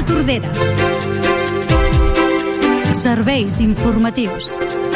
Tordera. Serveis informatius.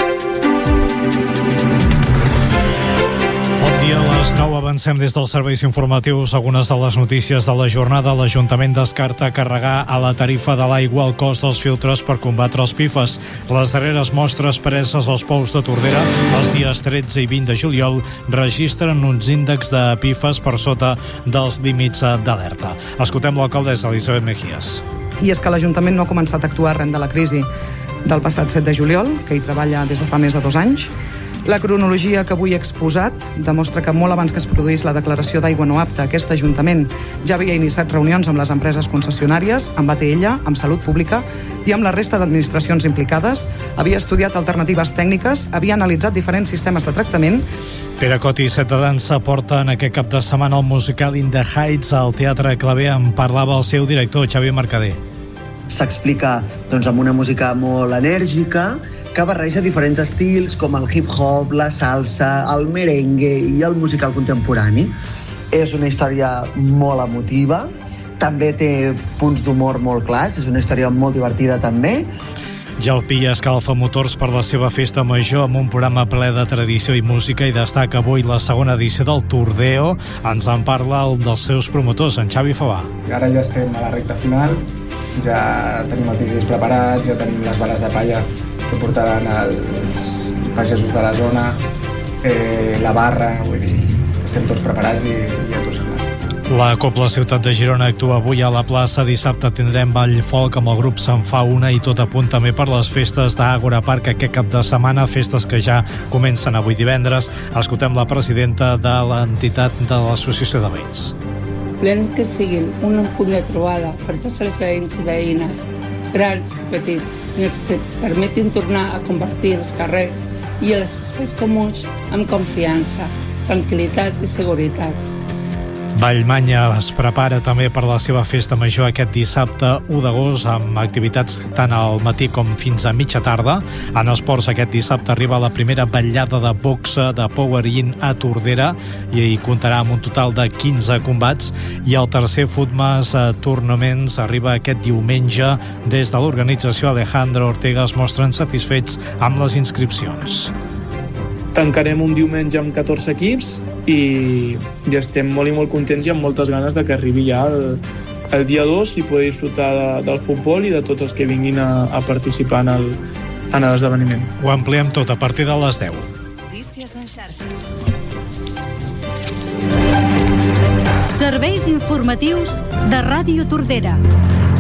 Bon dia, a les 9 avancem des dels serveis informatius. Algunes de les notícies de la jornada. L'Ajuntament descarta carregar a la tarifa de l'aigua el cost dels filtres per combatre els PFAS. Les darreres mostres preses als pous de Tordera els dies 13 i 20 de juliol registren uns índexs de PFAS per sota dels límits d'alerta. Escoltem l'alcaldessa Elisabet Mejías. I és que l'Ajuntament no ha començat a actuar arran de la crisi del passat 7 de juliol, que hi treballa des de fa més de 2 anys. La cronologia que avui he exposat demostra que molt abans que es produís la declaració d'aigua no apta, aquest Ajuntament ja havia iniciat reunions amb les empreses concessionàries, amb ATL, amb Salut Pública i amb la resta d'administracions implicades, havia estudiat alternatives tècniques, havia analitzat diferents sistemes de tractament. Pere Coti i Set de Dansa porten aquest cap de setmana el musical In the Heights al Teatre Clavé. En parlava el seu director, Xavier Mercader. S'explica amb una música molt enèrgica que barreja diferents estils com el hip-hop, la salsa, el merengue i el musical contemporani. És una història molt emotiva, també té punts d'humor molt clars, és una història molt divertida també. Jalpia escalfa motors per la seva festa major amb un programa ple de tradició i música i destaca avui la segona edició del Tordeo. Ens en parla un dels seus promotors, en Xavi Favà. Ara ja estem a la recta final, ja tenim els DJs preparats, ja tenim les bales de palla que portaran els pagesos de la zona, la barra, vull dir, estem tots preparats i ja tots armats. La Cobla Ciutat de Girona actua avui a la plaça. Dissabte tindrem ball folk amb el grup Se'n fa una i tot a punt també per les festes d'Àgora Park aquest cap de setmana, festes que ja comencen avui divendres. Escoltem la presidenta de l'entitat de l'Associació de Veïns. Volem que siguin un punt de trobada per tots els veïns i veïnes, grans i petits, i els que permetin tornar a convertir els carrers i els espais comuns amb confiança, tranquil·litat i seguretat. Vallmanya es prepara també per la seva festa major aquest dissabte 1 d'agost amb activitats tant al matí com fins a mitja tarda. En esports aquest dissabte arriba la primera vetllada de boxa de Power-In a Tordera i hi comptarà amb un total de 15 combats i el tercer Futmas Tournaments arriba aquest diumenge. Des de l'organització Alejandro Ortega es mostren satisfets amb les inscripcions. Tancarem un diumenge amb 14 equips i estem molt i molt contents i amb moltes ganes de que arribi ja el dia 2 i poder disfrutar del futbol i de tots els que vinguin a participar en l'esdeveniment. Ho ampliem tot a partir de les 10. Notícies en xarxa. Serveis informatius de Ràdio Tordera.